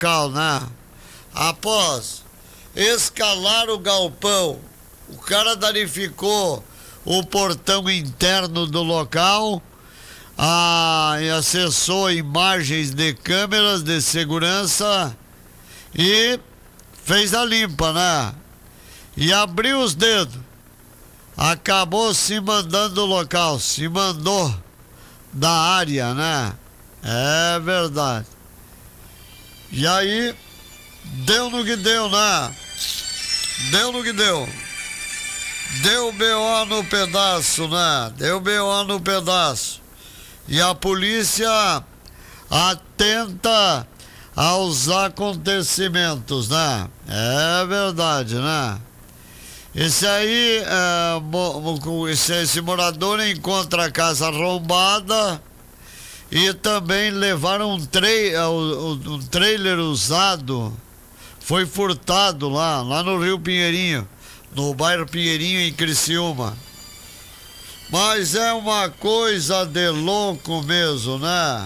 local, né? Após escalar o galpão, o cara danificou o portão interno do local, e acessou imagens de câmeras de segurança e fez a limpa, né? E abriu os dedos. Acabou se mandando do local, se mandou da área, né? É verdade. E aí, deu no que deu, né? Deu no que deu. Deu BO no pedaço, né? Deu BO no pedaço. E a polícia atenta aos acontecimentos, né? É verdade, né? Esse aí, esse morador encontra a casa arrombada e também levaram um trailer usado. Foi furtado lá no Rio Pinheirinho, no bairro Pinheirinho, em Criciúma. Mas é uma coisa de louco mesmo, né?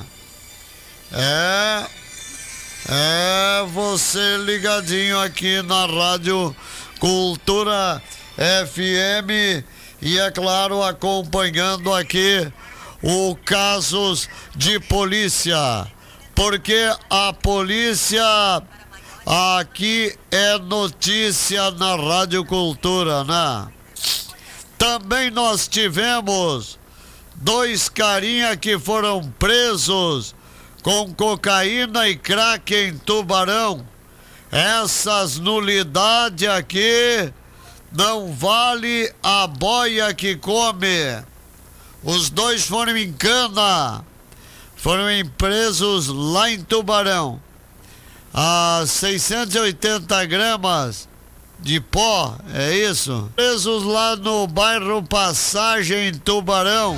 Você ligadinho aqui na Rádio Cultura FM e, é claro, acompanhando aqui o Casos de Polícia, porque a polícia aqui é notícia na Rádio Cultura, né? Também nós tivemos 2 carinha que foram presos com cocaína e crack em Tubarão. Essas nulidades aqui não vale a boia que come. Os 2 foram em cana, foram presos lá em Tubarão. 680 gramas de pó, é isso? Presos lá no bairro Passagem, em Tubarão.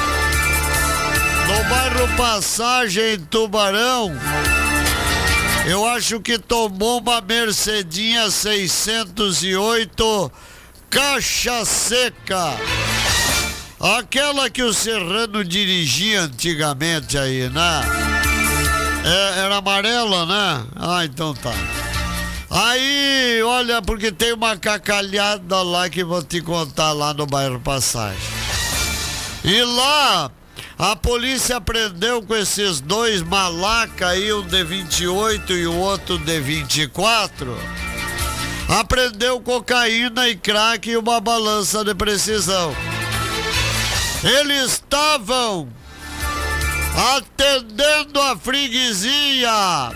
No bairro Passagem, em Tubarão, eu acho que tomou uma Mercedinha 608 caixa seca. Aquela que o Serrano dirigia antigamente aí, né? Era amarela, né? Então tá. Aí, olha, porque tem uma cacalhada lá que vou te contar lá no bairro Passagem. E lá, a polícia prendeu com esses 2 malacas aí, um de 28 e o outro de 24. Apreendeu cocaína e crack e uma balança de precisão. Eles estavam atendendo a freguesia.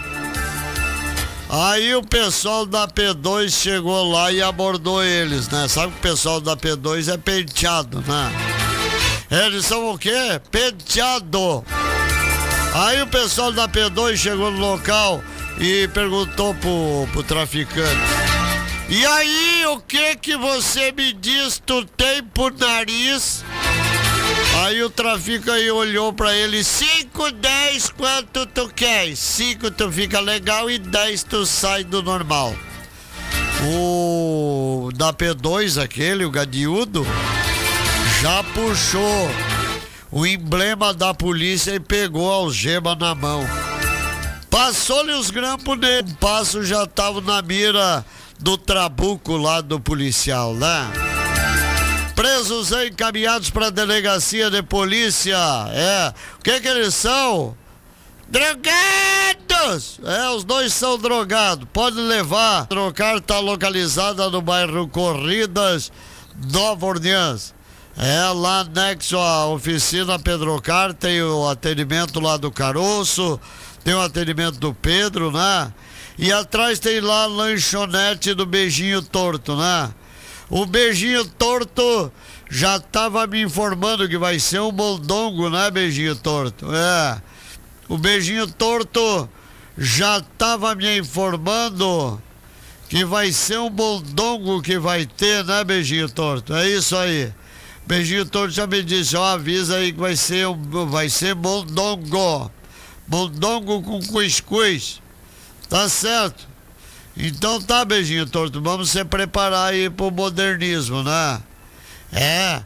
Aí o pessoal da P2 chegou lá e abordou eles, né? Sabe que o pessoal da P2 é penteado, né? Eles são o quê? Penteado. Aí o pessoal da P2 chegou no local e perguntou pro traficante: e aí, o que você me diz? Tu tem pro nariz? Aí o traficante olhou pra ele: 5, 10, quanto tu quer? 5 tu fica legal e 10 tu sai do normal. O da P2, aquele, o gadiudo, já puxou o emblema da polícia e pegou a algema na mão. Passou-lhe os grampos nele. O passo já tava na mira do trabuco lá do policial, né? Presos encaminhados para a delegacia de polícia. O que eles são? Drogados! Os 2 são drogados. Pode levar. Trocar tá localizada no bairro Corridas, Nova Orleans. Lá anexo à oficina Pedrocar, tem o atendimento lá do Caroço, tem o atendimento do Pedro, né? E atrás tem lá a lanchonete do Beijinho Torto, né? O Beijinho Torto já estava me informando que vai ser um mondongo, né, Beijinho Torto? O Beijinho Torto já estava me informando que vai ser um mondongo que vai ter, né, Beijinho Torto? É isso aí. Beijinho Torto já me disse: avisa aí que vai ser mondongo. Mondongo com cuscuz. Tá certo? Então tá, Beijinho Torto, vamos se preparar aí pro modernismo, né?